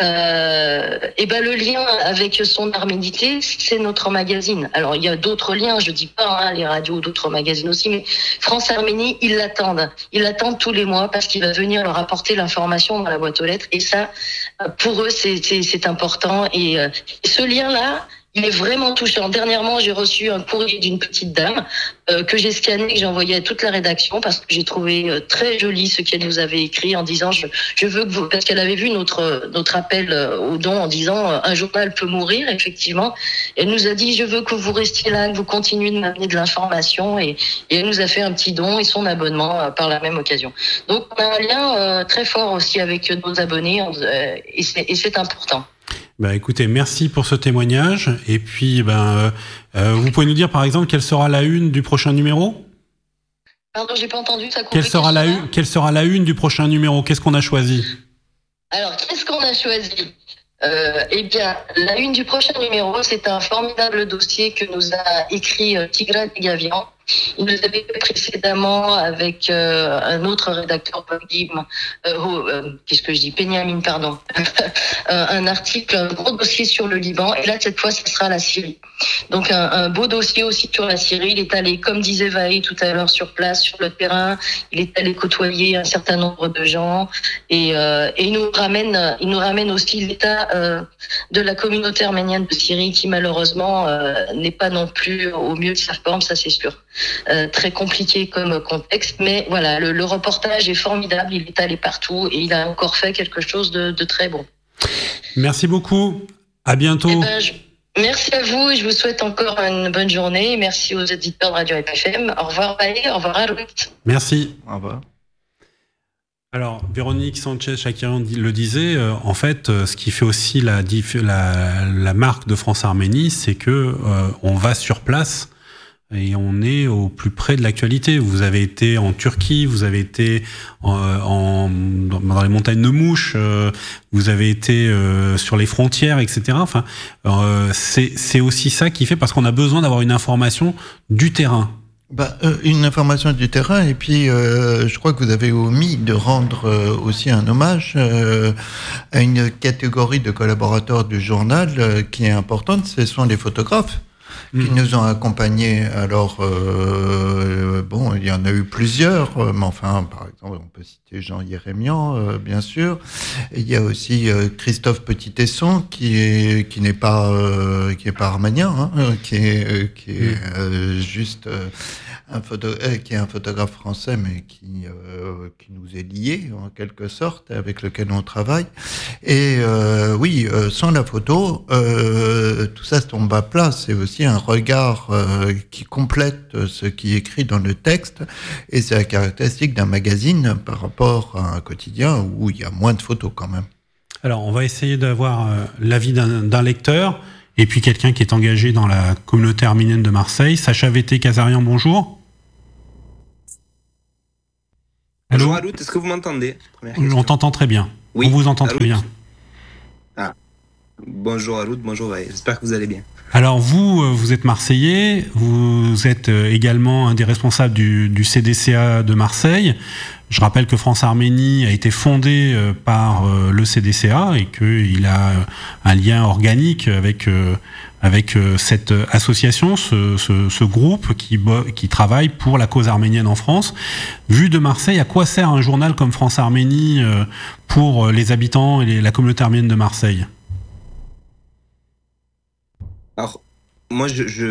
le lien avec son arménité, c'est notre magazine. Alors, il y a d'autres liens, je dis pas, les radios, d'autres magazines aussi, mais France-Arménie, ils l'attendent. Ils l'attendent tous les mois parce qu'il va venir leur apporter l'information dans la boîte aux lettres. Et ça, pour eux, c'est important. Et ce lien-là, il est vraiment touchant. Dernièrement, j'ai reçu un courrier d'une petite dame que j'ai scanné, que j'ai envoyé à toute la rédaction parce que j'ai trouvé très joli ce qu'elle nous avait écrit en disant je veux que vous, parce qu'elle avait vu notre appel au don en disant un journal peut mourir, effectivement. Elle nous a dit je veux que vous restiez là, que vous continuez de m'amener de l'information et elle nous a fait un petit don et son abonnement par la même occasion. Donc on a un lien très fort aussi avec nos abonnés et c'est important. Écoutez, merci pour ce témoignage. Et puis, vous pouvez nous dire, par exemple, quelle sera la une du prochain numéro ? Pardon, j'ai pas entendu ça. Quelle sera la une du prochain numéro ? Qu'est-ce qu'on a choisi ? Alors, qu'est-ce qu'on a choisi ? La une du prochain numéro, c'est un formidable dossier que nous a écrit Tigran Gavian. Il nous avait fait précédemment avec un autre rédacteur, Benjamin, pardon, un article, un gros dossier sur le Liban. Et là, cette fois, ce sera la Syrie. Donc, un beau dossier aussi sur la Syrie. Il est allé, comme disait Vaï tout à l'heure, sur place, sur le terrain. Il est allé côtoyer un certain nombre de gens. Et il nous ramène aussi l'état de la communauté arménienne de Syrie qui, malheureusement, n'est pas non plus au mieux de sa forme, ça c'est sûr. Très compliqué comme contexte, mais voilà, le reportage est formidable, il est allé partout et il a encore fait quelque chose de très bon. Merci beaucoup, à bientôt. Merci à vous et je vous souhaite encore une bonne journée. Merci aux éditeurs de Radio FM. Au revoir Vaï, au revoir Harold. Merci. Au revoir. Alors, Véronique Sanchez-Chakirian le disait, en fait, ce qui fait aussi la marque de France-Arménie, c'est que on va sur place et on est au plus près de l'actualité. Vous avez été en Turquie, vous avez été dans les montagnes de Mouche, vous avez été sur les frontières, etc. Enfin, c'est aussi ça qui fait, parce qu'on a besoin d'avoir une information du terrain. Une information du terrain, et puis je crois que vous avez omis de rendre aussi un hommage à une catégorie de collaborateurs du journal qui est importante, ce sont les photographes qui nous ont accompagnés. Alors, il y en a eu plusieurs, mais enfin, par exemple, on peut citer Jean Yérémian, bien sûr. Et il y a aussi Christophe Petit-Tesson, qui n'est pas arménien, qui est juste qui est un photographe français, mais qui nous est lié en quelque sorte, avec lequel on travaille. Et sans la photo, tout ça se tombe à plat. C'est aussi un regard qui complète ce qui est écrit dans le texte, et c'est la caractéristique d'un magazine par rapport à un quotidien où il y a moins de photos quand même. Alors, on va essayer d'avoir l'avis d'un lecteur et puis quelqu'un qui est engagé dans la communauté arménienne de Marseille. Sacha Vété-Kazarian, bonjour. Allô ? Bonjour Alout, est-ce que vous m'entendez ? On t'entend très bien. Oui. On vous entend très bien. Ah. Bonjour Alout, bonjour, j'espère que vous allez bien. Alors vous êtes Marseillais, vous êtes également un des responsables du CDCA de Marseille. Je rappelle que France-Arménie a été fondé par le CDCA et qu'il a un lien organique avec cette association, ce groupe qui travaille pour la cause arménienne en France. Vu de Marseille, à quoi sert un journal comme France-Arménie pour les habitants et la communauté arménienne de Marseille ? Alors, moi,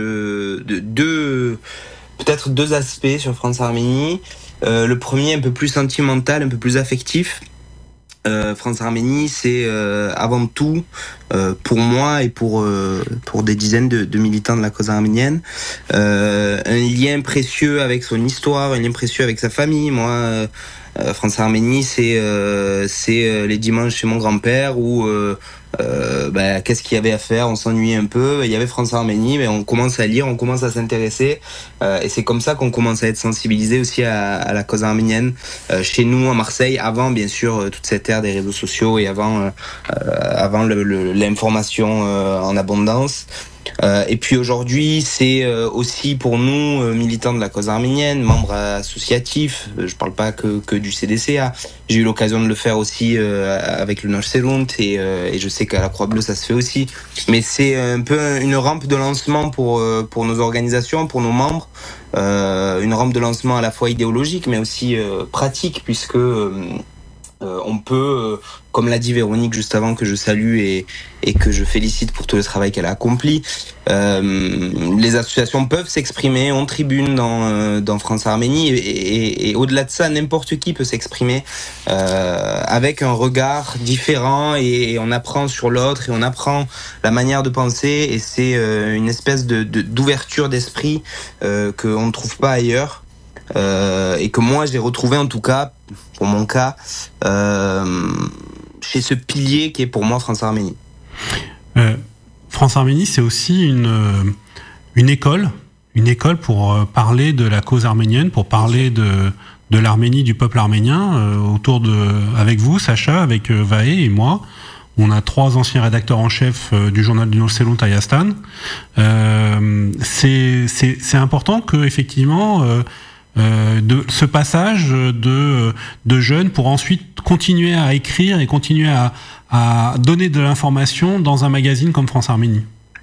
peut-être deux aspects sur France-Arménie. Le premier, un peu plus sentimental, un peu plus affectif. France-Arménie, c'est avant tout, pour moi et pour des dizaines de militants de la cause arménienne, un lien précieux avec son histoire, un lien précieux avec sa famille. Moi, France-Arménie, c'est les dimanches chez mon grand-père où qu'est-ce qu'il y avait à faire, on s'ennuyait un peu, il y avait France-Arménie, mais on commence à lire, on commence à s'intéresser, et c'est comme ça qu'on commence à être sensibilisé aussi à la cause arménienne chez nous à Marseille, avant bien sûr toute cette ère des réseaux sociaux et avant l'information en abondance. Et puis aujourd'hui, c'est aussi pour nous, militants de la cause arménienne, membres associatifs, je parle pas que du CDCA, j'ai eu l'occasion de le faire aussi avec le Norserunt et je sais qu'à la Croix-Bleue ça se fait aussi, mais c'est un peu une rampe de lancement pour nos organisations, pour nos membres, une rampe de lancement à la fois idéologique mais aussi pratique, puisque on peut, comme l'a dit Véronique juste avant, que je salue et que je félicite pour tout le travail qu'elle a accompli, les associations peuvent s'exprimer en tribune dans France-Arménie et au-delà de ça, n'importe qui peut s'exprimer avec un regard différent, et on apprend sur l'autre et on apprend la manière de penser, et c'est une espèce d'ouverture d'esprit qu'on ne trouve pas ailleurs. Et que moi j'ai retrouvé, en tout cas pour mon cas, chez ce pilier qui est pour moi France-Arménie. France-Arménie, c'est aussi une école pour parler de la cause arménienne, pour parler de l'Arménie, du peuple arménien, avec vous, Sacha, avec Vahe et moi. On a 3 anciens rédacteurs en chef du journal du Norserunt Ayastan. C'est important que effectivement de ce passage de jeunes pour ensuite continuer à écrire et continuer à donner de l'information dans un magazine comme France-Arménie.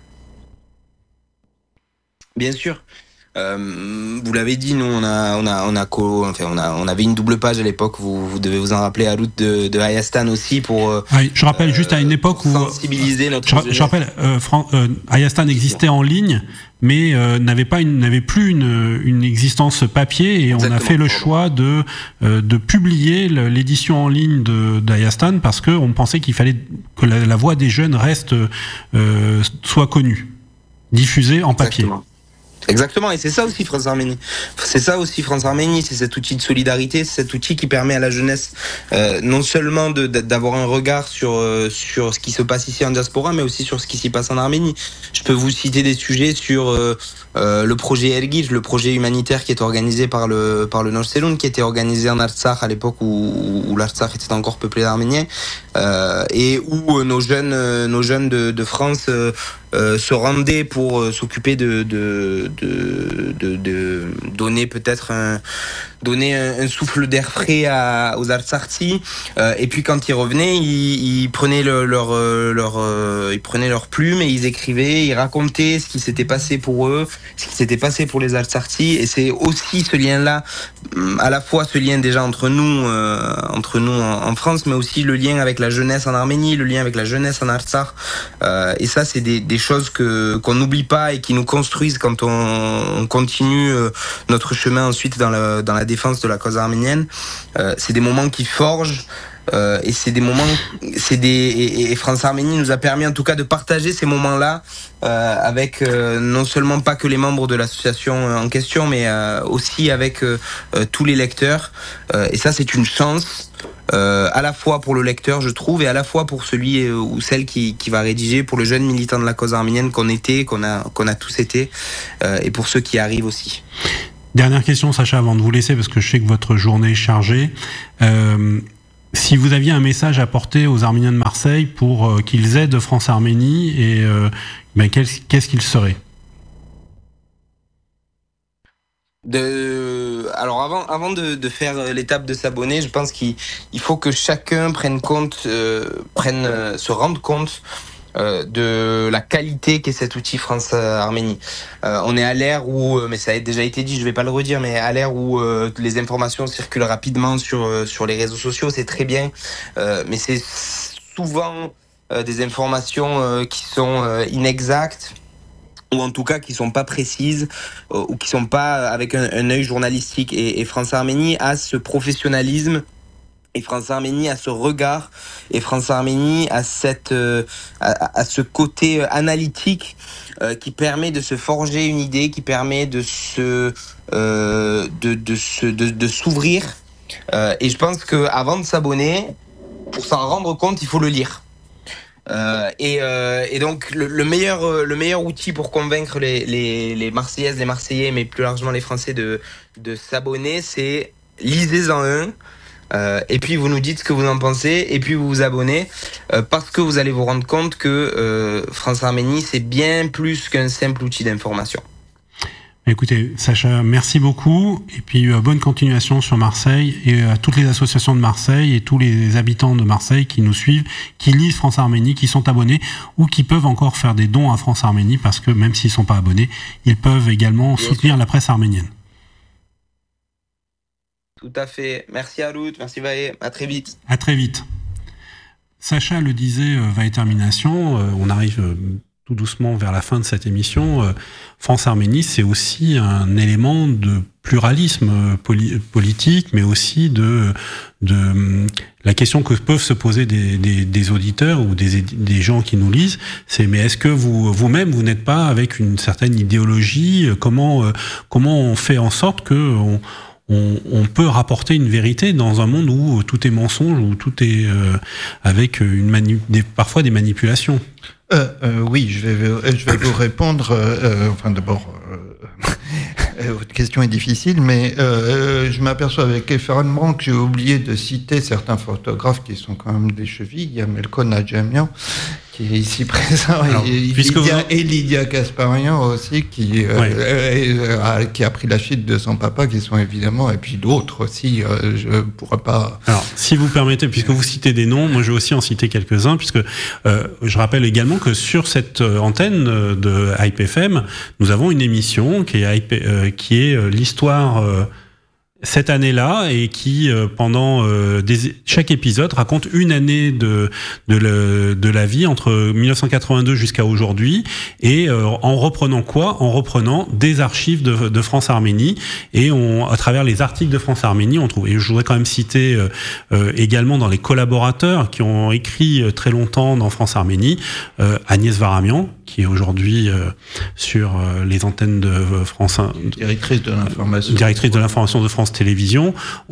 Bien sûr. Vous l'avez dit, nous on avait une double page à l'époque. Vous devez vous en rappeler, à l'outre de Ayastan aussi, pour. Oui, je rappelle juste à une époque où sensibiliser notre. Je rappelle, Ayastan existait en ligne, mais n'avait plus une existence papier, et Exactement, on a fait le choix de publier l'édition en ligne d'Ayastan parce que on pensait qu'il fallait que la voix des jeunes soit connue, diffusée en papier. Exactement, et c'est ça aussi France-Arménie. C'est cet outil de solidarité, c'est cet outil qui permet à la jeunesse non seulement d'avoir un regard sur ce qui se passe ici en diaspora, mais aussi sur ce qui s'y passe en Arménie. Je peux vous citer des sujets sur le projet Ergij, le projet humanitaire qui est organisé par le Norserunt, qui était organisé en Artsakh à l'époque où l'Artsakh était encore peuplé d'Arméniens, et où nos jeunes de France se rendaient pour s'occuper de donner peut-être donner un souffle d'air frais aux Artsakhi. Et puis quand ils revenaient, ils prenaient ils prenaient leurs plumes et ils écrivaient, ils racontaient ce qui s'était passé pour eux, ce qui s'était passé pour les Artsakhi. Et c'est aussi ce lien-là, à la fois ce lien déjà entre nous en France, mais aussi le lien avec la jeunesse en Arménie, le lien avec la jeunesse en Artsakh. Et ça, c'est des choses qu'on n'oublie pas et qui nous construisent quand on continue notre chemin ensuite dans la défense de la cause arménienne. C'est des moments qui forgent. Et c'est des moments, et France Arménie nous a permis en tout cas de partager ces moments-là avec non seulement pas que les membres de l'association en question, mais aussi avec tous les lecteurs. Et ça, c'est une chance. À la fois pour le lecteur, je trouve, et à la fois pour celui ou celle qui va rédiger, pour le jeune militant de la cause arménienne qu'on a tous été, et pour ceux qui arrivent aussi. Dernière question, Sacha, avant de vous laisser, parce que je sais que votre journée est chargée. Si vous aviez un message à porter aux Arméniens de Marseille pour qu'ils aident France Arménie, et qu'est-ce qu'il serait ? Alors avant de faire l'étape de s'abonner, je pense qu'il faut que chacun se rende compte de la qualité qu'est cet outil France Arménie. On est à l'ère où, mais ça a déjà été dit, je vais pas le redire, mais à l'ère où les informations circulent rapidement sur les réseaux sociaux, c'est très bien, mais c'est souvent des informations qui sont inexactes, ou en tout cas qui sont pas précises, ou qui sont pas avec un œil journalistique. Et France Arménie a ce professionnalisme, et France Arménie a ce regard, et France Arménie a ce côté analytique qui permet de se forger une idée, qui permet de s'ouvrir. Et je pense que avant de s'abonner, pour s'en rendre compte, il faut le lire. Et donc le meilleur outil pour convaincre les Marseillaises, les Marseillais, mais plus largement les Français de s'abonner, c'est lisez-en un. Et puis vous nous dites ce que vous en pensez, et puis vous vous abonnez, parce que vous allez vous rendre compte que France Arménie, c'est bien plus qu'un simple outil d'information. Écoutez, Sacha, merci beaucoup, et puis bonne continuation sur Marseille, et à toutes les associations de Marseille et tous les habitants de Marseille qui nous suivent, qui lisent France Arménie, qui sont abonnés, ou qui peuvent encore faire des dons à France Arménie, parce que même s'ils ne sont pas abonnés, ils peuvent également soutenir la presse arménienne. Tout à fait. Merci Harout, merci Vahe, à très vite. À très vite. Sacha le disait, Vahe Termination, on arrive tout doucement vers la fin de cette émission. France Arménie, c'est aussi un élément de pluralisme politique, mais aussi de la question que peuvent se poser des auditeurs ou des gens qui nous lisent, c'est mais est-ce que vous-même vous n'êtes pas avec une certaine idéologie ? Comment on fait en sorte que on peut rapporter une vérité dans un monde où tout est mensonge, où tout est avec parfois des manipulations. Oui, je vais vous répondre. Enfin, d'abord, votre question est difficile, mais je m'aperçois avec effarement que j'ai oublié de citer certains photographes qui sont quand même des chevilles. Il y a Melko Nadjamian qui est ici présent, alors, et Lydia Kasparian aussi, qui a pris la suite de son papa, qui sont évidemment, et puis d'autres aussi, je ne pourrais pas... Alors, si vous permettez, puisque vous citez des noms, moi je vais aussi en citer quelques-uns, puisque je rappelle également que sur cette antenne de Hype FM, nous avons une émission qui est l'histoire... cette année-là, et qui pendant chaque épisode raconte une année de la vie entre 1982 jusqu'à aujourd'hui, et en reprenant des archives de France Arménie, et à travers les articles de France Arménie on trouve, et je voudrais quand même citer également dans les collaborateurs qui ont écrit très longtemps dans France Arménie, Agnès Varamian, qui est aujourd'hui sur les antennes de France, directrice de l'information de France Télévisions,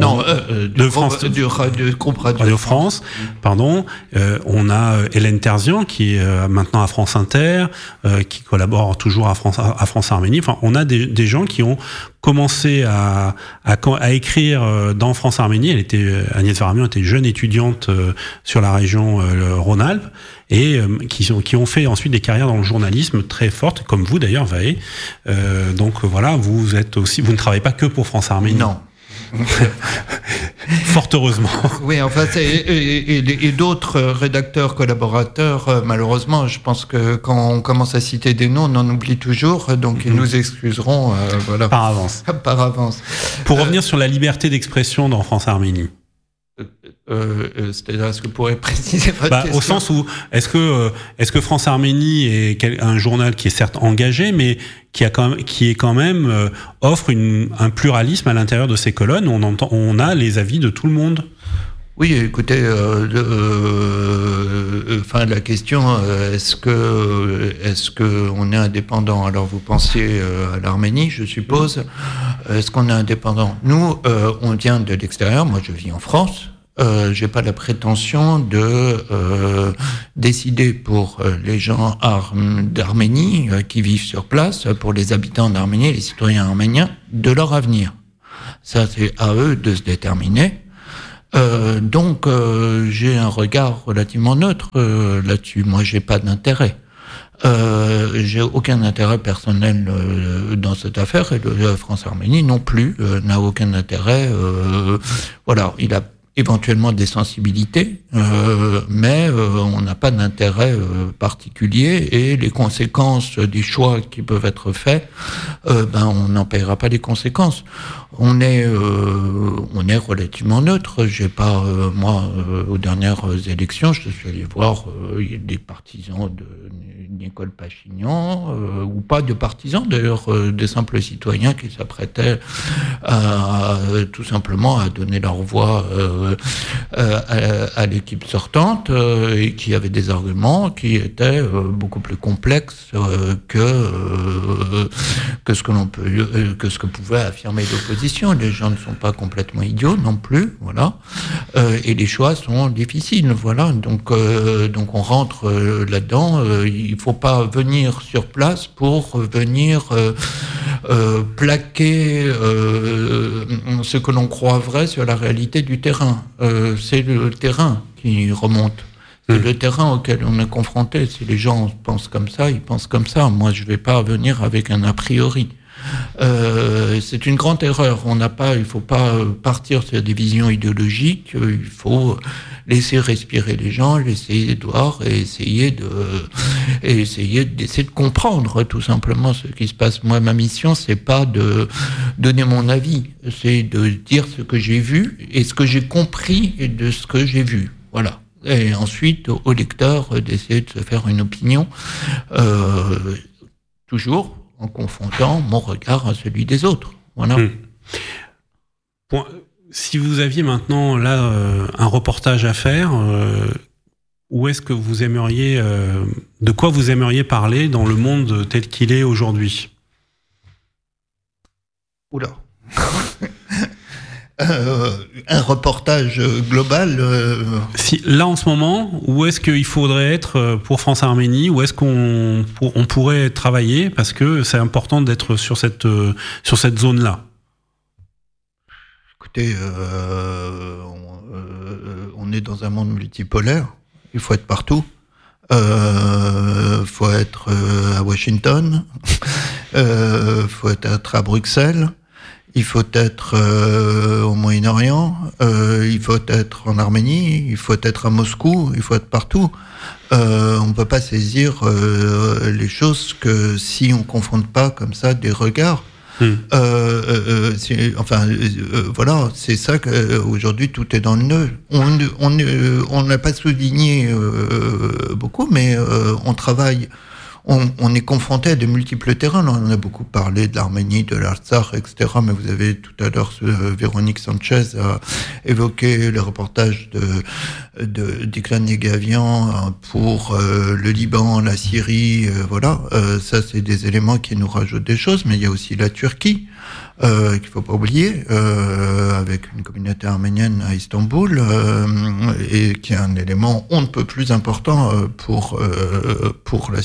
du groupe Radio France, pardon. On a Hélène Terzian qui est maintenant à France Inter, qui collabore toujours à France Arménie. Enfin, on a des gens qui ont commencé à écrire dans France Arménie. Agnès Varamian était jeune étudiante sur la région Rhône-Alpes, et qui ont fait ensuite des carrières dans le journalisme très fortes, comme vous d'ailleurs, Vahe. Donc voilà, vous ne travaillez pas que pour France Arménie. Non. Fort heureusement. Oui, enfin, et d'autres rédacteurs, collaborateurs, malheureusement, je pense que quand on commence à citer des noms, on en oublie toujours, donc ils nous excuseront. Voilà. Par avance. Par avance. Pour revenir sur la liberté d'expression dans France-Arménie. C'est-à-dire, est-ce que vous pourrez préciser votre question ? Au sens où, est-ce que France-Arménie est un journal qui est certes engagé, mais qui est quand même offre un pluralisme à l'intérieur de ses colonnes, où on a les avis de tout le monde. Oui, écoutez, la question, est-ce que on est indépendant ? Alors vous pensiez à l'Arménie, je suppose. Est-ce qu'on est indépendant ? Nous, on vient de l'extérieur. Moi, je vis en France. J'ai pas la prétention de décider pour les gens d'Arménie qui vivent sur place, pour les habitants d'Arménie, les citoyens arméniens, de leur avenir. Ça, c'est à eux de se déterminer. Donc, j'ai un regard relativement neutre là-dessus. Moi, j'ai pas d'intérêt. J'ai aucun intérêt personnel dans cette affaire, et le France-Arménie non plus n'a aucun intérêt. Voilà, il a éventuellement des sensibilités, mais on n'a pas d'intérêt particulier, et les conséquences des choix qui peuvent être faits, on n'en paiera pas les conséquences. On est relativement neutre. J'ai pas, aux dernières élections, je suis allé voir des partisans de Nicole Pachinian, ou pas de partisans d'ailleurs, des simples citoyens qui s'apprêtaient tout simplement à donner leur voix à l'équipe sortante, et qui avaient des arguments qui étaient beaucoup plus complexes que ce que pouvait affirmer l'opposition. Les gens ne sont pas complètement idiots non plus, voilà. Et les choix sont difficiles, voilà. Donc on rentre là-dedans. Il faut pas venir sur place pour venir plaquer ce que l'on croit vrai sur la réalité du terrain. C'est le terrain qui remonte. C'est le terrain auquel on est confronté. Si les gens pensent comme ça, ils pensent comme ça. Moi, je vais pas venir avec un a priori. C'est une grande erreur. Il faut pas partir sur des visions idéologiques. Il faut laisser respirer les gens, laisser voir et essayer de comprendre tout simplement ce qui se passe. Moi, ma mission, c'est pas de donner mon avis, c'est de dire ce que j'ai vu et ce que j'ai compris de ce que j'ai vu. Voilà. Et ensuite, au lecteur d'essayer de se faire une opinion, toujours en confrontant mon regard à celui des autres. Voilà. Si vous aviez maintenant là un reportage à faire, où est-ce que vous aimeriez, de quoi vous aimeriez parler dans le monde tel qu'il est aujourd'hui ? Oula. Un reportage global. Là en ce moment, où est-ce qu'il faudrait être pour France-Arménie ? Où est-ce qu'on pourrait travailler ? Parce que c'est important d'être sur cette zone-là. Écoutez, on est dans un monde multipolaire. Il faut être partout. Faut être à Washington. Faut être à Bruxelles. Il faut être au Moyen-Orient, il faut être en Arménie, il faut être à Moscou, il faut être partout. On ne peut pas saisir les choses que si on confronte pas comme ça des regards. Voilà, c'est ça qu'aujourd'hui tout est dans le nœud. On n'a pas souligné beaucoup, mais on travaille. On est confronté à de multiples terrains. On a beaucoup parlé de l'Arménie, de l'Artsakh, etc. Mais vous avez tout à l'heure, Véronique Sanchez a évoqué le reportage de Diklan Negavian pour le Liban, la Syrie. Voilà, ça c'est des éléments qui nous rajoutent des choses. Mais il y a aussi la Turquie. Qu'il faut pas oublier, avec une communauté arménienne à Istanbul, et qui est un élément on ne peut plus important pour la situation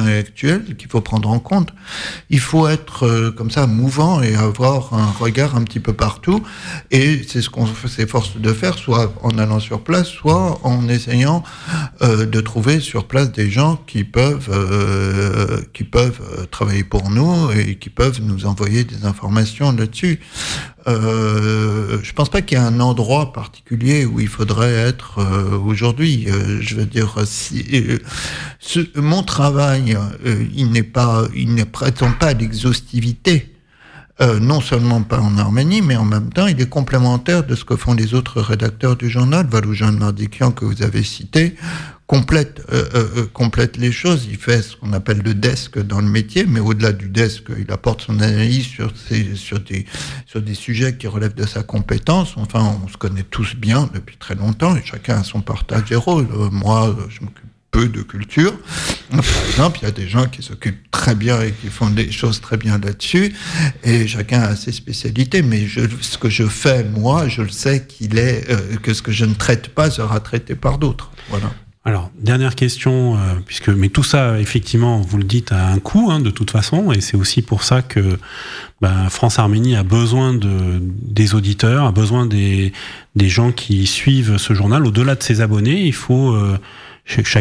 situation actuelle qu'il faut prendre en compte. Il faut être comme ça mouvant et avoir un regard un petit peu partout, et c'est ce qu'on s'efforce de faire, soit en allant sur place, soit en essayant de trouver sur place des gens qui peuvent travailler pour nous et qui peuvent nous envoyer des informations là-dessus. Je pense pas qu'il y ait un endroit particulier où il faudrait être aujourd'hui. Je veux dire, mon travail, il ne prétend pas à l'exhaustivité. Non seulement pas en Arménie, mais en même temps, il est complémentaire de ce que font les autres rédacteurs du journal. Valoujan Mardikian, que vous avez cité, complète les choses. Il fait ce qu'on appelle le desk dans le métier, mais au-delà du desk, il apporte son analyse sur des sujets qui relèvent de sa compétence. Enfin, on se connaît tous bien depuis très longtemps, et chacun a son partage des rôles. Moi, je m'occupe peu de culture. Par exemple, il y a des gens qui s'occupent très bien et qui font des choses très bien là-dessus, et chacun a ses spécialités, mais ce que je fais, moi, je le sais que ce que je ne traite pas sera traité par d'autres. Voilà. Alors, dernière question, mais tout ça, effectivement, vous le dites, a un coût, de toute façon, et c'est aussi pour ça que France-Arménie a besoin des auditeurs, a besoin des gens qui suivent ce journal. Au-delà de ses abonnés, il faut